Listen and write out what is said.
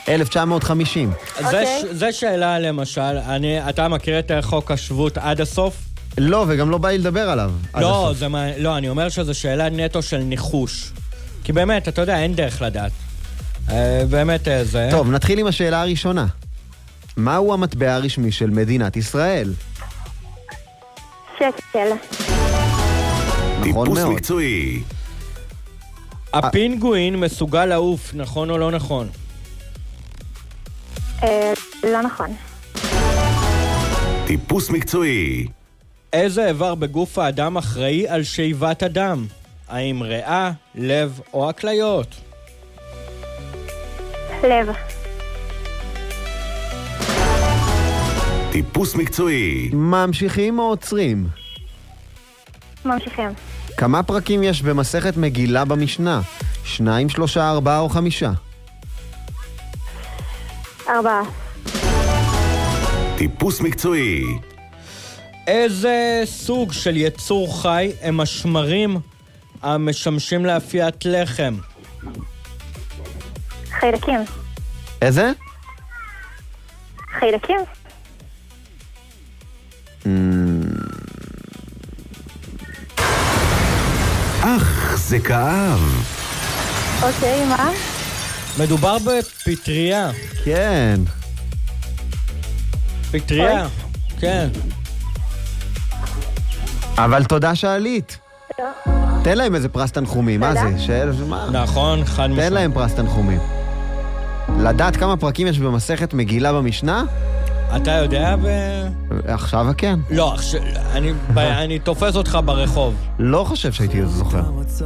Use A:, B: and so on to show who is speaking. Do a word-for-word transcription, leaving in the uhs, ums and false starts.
A: אלף תשע מאות וחמישים.
B: זה, זה שאלה למשל, אני, אתה מכיר את חוק השבות עד הסוף?
A: לא, וגם לא בא לי לדבר עליו.
B: לא, זה, לא, אני אומר שזו שאלה נטו של ניחוש. כי באמת, אתה יודע, אין דרך לדעת. באמת זה...
A: טוב, נתחיל עם השאלה הראשונה. מהו המטבע הרשמי של מדינת ישראל?
C: שקל.
A: נכון מאוד.
D: מקצועי.
B: הפינגווין מסוגל לעוף, נכון או לא נכון?
C: אה, לא נכון.
D: טיפוס מקצועי.
B: איזה איבר בגוף האדם אחראי על שאיבת הדם? האם ריאה, לב או הכליות?
C: לב.
D: טיפוס מקצועי.
A: ממשיכים או עוצרים?
C: ממשיכים.
A: כמה פרקים יש במסכת מגילה במשנה? שניים, שלושה, ארבעה או חמישה?
C: ארבעה.
D: טיפוס מקצועי.
B: איזה סוג של יצור חי הם השמרים המשמשים לאפיית לחם?
C: חיידקים.
A: איזה?
C: חיידקים?
D: אך, זה כאב.
C: אוקיי, מה?
B: מדובר בפטריה.
A: כן.
B: פטריה, כן.
A: אבל תודה שעלית.
C: לא.
A: תן להם איזה פרס תנחומים, מה זה? שאל, מה?
B: נכון, חד משמעית.
A: תן להם פרס תנחומים. לדעת כמה פרקים יש במסכת מגילה במשנה?
B: אתה יודע ב...
A: עכשיו כן.
B: לא, אני תופס אותך ברחוב.
A: לא חושב שהייתי זוכר.